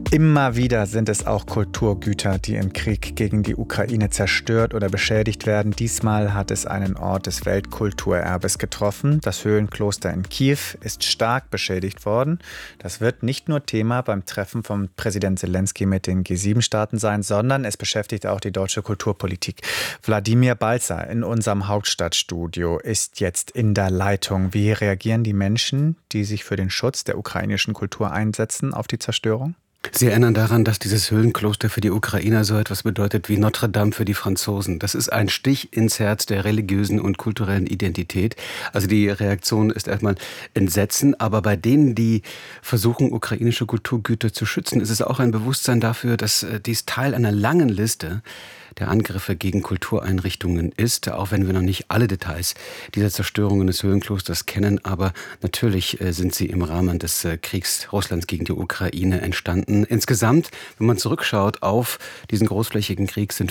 Immer wieder sind es auch Kulturgüter, die im Krieg gegen die Ukraine zerstört oder beschädigt werden. Diesmal hat es einen Ort des Weltkulturerbes getroffen. Das Höhlenkloster in Kiew ist stark beschädigt worden. Das wird nicht nur Thema beim Treffen von Präsident Selenskyj mit den G7-Staaten sein, sondern es beschäftigt auch die deutsche Kulturpolitik. Wladimir Balzer in unserem Hauptstadtstudio ist jetzt in der Leitung. Wie reagieren die Menschen, die sich für den Schutz der ukrainischen Kultur einsetzen, auf die Zerstörung? Sie erinnern daran, dass dieses Höhlenkloster für die Ukrainer so etwas bedeutet wie Notre Dame für die Franzosen. Das ist ein Stich ins Herz der religiösen und kulturellen Identität. Also die Reaktion ist erstmal Entsetzen, aber bei denen, die versuchen, ukrainische Kulturgüter zu schützen, ist es auch ein Bewusstsein dafür, dass dies Teil einer langen Liste der Angriffe gegen Kultureinrichtungen ist, auch wenn wir noch nicht alle Details dieser Zerstörungen des Höhlenklosters kennen. Aber natürlich sind sie im Rahmen des Kriegs Russlands gegen die Ukraine entstanden. Insgesamt, wenn man zurückschaut auf diesen großflächigen Krieg, sind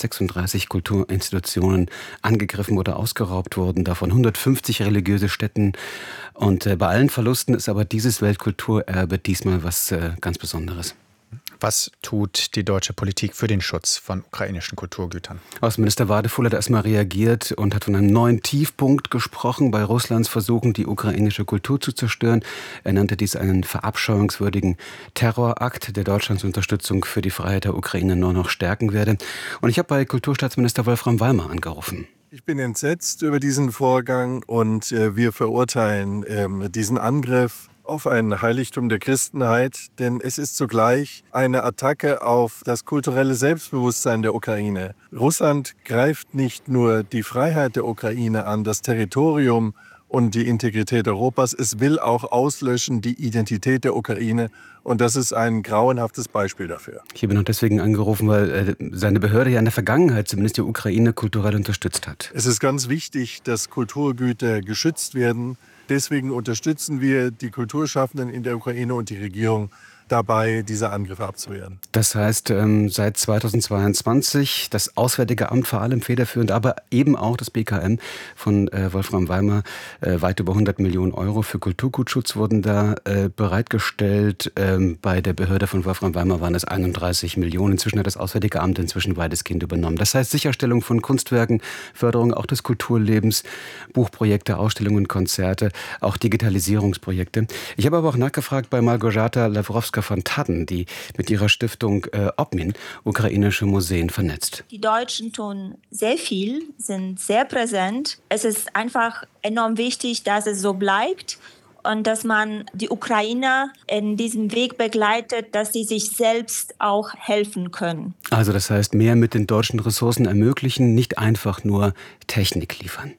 536 Kulturinstitutionen angegriffen oder ausgeraubt worden, davon 150 religiöse Stätten. Und bei allen Verlusten ist aber dieses Weltkulturerbe diesmal was ganz Besonderes. Was tut die deutsche Politik für den Schutz von ukrainischen Kulturgütern? Außenminister Wadefuhl hat erstmal reagiert und hat von einem neuen Tiefpunkt gesprochen bei Russlands Versuchen, die ukrainische Kultur zu zerstören. Er nannte dies einen verabscheuungswürdigen Terrorakt, der Deutschlands Unterstützung für die Freiheit der Ukraine nur noch stärken werde. Und ich habe bei Kulturstaatsminister Wolfram Weimar angerufen. Ich bin entsetzt über diesen Vorgang und wir verurteilen diesen Angriff auf ein Heiligtum der Christenheit, denn es ist zugleich eine Attacke auf das kulturelle Selbstbewusstsein der Ukraine. Russland greift nicht nur die Freiheit der Ukraine an, das Territorium und die Integrität Europas, es will auch auslöschen die Identität der Ukraine. Und das ist ein grauenhaftes Beispiel dafür. Ich habe ihn auch deswegen angerufen, weil seine Behörde ja in der Vergangenheit zumindest die Ukraine kulturell unterstützt hat. Es ist ganz wichtig, dass Kulturgüter geschützt werden. Deswegen unterstützen wir die Kulturschaffenden in der Ukraine und die Regierung dabei, diese Angriffe abzuwehren. Das heißt, seit 2022 das Auswärtige Amt vor allem federführend, aber eben auch das BKM von Wolfram Weimar, weit über 100 Millionen Euro für Kulturgutschutz wurden da bereitgestellt. Bei der Behörde von Wolfram Weimar waren es 31 Millionen. Inzwischen hat das Auswärtige Amt weitestgehend übernommen. Das heißt Sicherstellung von Kunstwerken, Förderung auch des Kulturlebens, Buchprojekte, Ausstellungen, Konzerte, auch Digitalisierungsprojekte. Ich habe aber auch nachgefragt bei Malgorzata Lawrowska von Tadden, die mit ihrer Stiftung Obmin ukrainische Museen vernetzt. Die Deutschen tun sehr viel, sind sehr präsent. Es ist einfach enorm wichtig, dass es so bleibt und dass man die Ukrainer in diesem Weg begleitet, dass sie sich selbst auch helfen können. Also das heißt, mehr mit den deutschen Ressourcen ermöglichen, nicht einfach nur Technik liefern.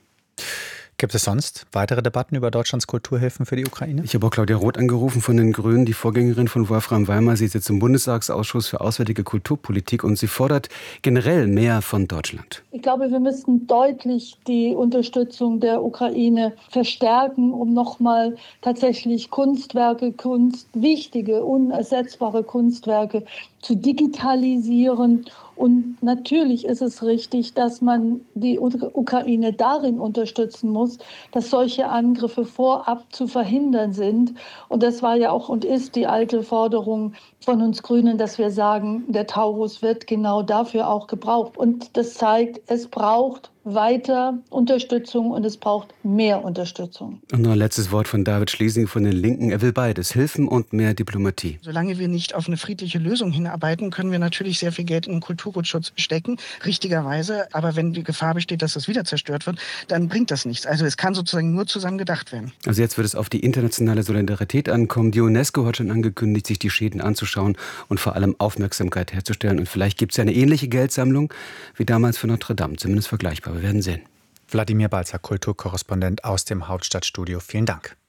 Gibt es sonst weitere Debatten über Deutschlands Kulturhilfen für die Ukraine? Ich habe auch Claudia Roth angerufen von den Grünen, die Vorgängerin von Wolfram Weimar. Sie sitzt im Bundestagsausschuss für Auswärtige Kulturpolitik und sie fordert generell mehr von Deutschland. Ich glaube, wir müssen deutlich die Unterstützung der Ukraine verstärken, um nochmal tatsächlich Kunstwerke, wichtige, unersetzbare Kunstwerke zu digitalisieren. Und natürlich ist es richtig, dass man die Ukraine darin unterstützen muss, dass solche Angriffe vorab zu verhindern sind. Und das war ja auch und ist die alte Forderung von uns Grünen, dass wir sagen, der Taurus wird genau dafür auch gebraucht. Und das zeigt, es braucht weiter Unterstützung und es braucht mehr Unterstützung. Und noch ein letztes Wort von David Schlesing von den Linken. Er will beides, Hilfen und mehr Diplomatie. Solange wir nicht auf eine friedliche Lösung hinarbeiten, können wir natürlich sehr viel Geld in den Kulturgutschutz stecken, richtigerweise. Aber wenn die Gefahr besteht, dass das wieder zerstört wird, dann bringt das nichts. Also es kann sozusagen nur zusammen gedacht werden. Also jetzt wird es auf die internationale Solidarität ankommen. Die UNESCO hat schon angekündigt, sich die Schäden anzuschauen und vor allem Aufmerksamkeit herzustellen. Und vielleicht gibt es ja eine ähnliche Geldsammlung wie damals für Notre Dame, zumindest vergleichbar. Wir werden sehen. Wladimir Balzer, Kulturkorrespondent aus dem Hauptstadtstudio. Vielen Dank.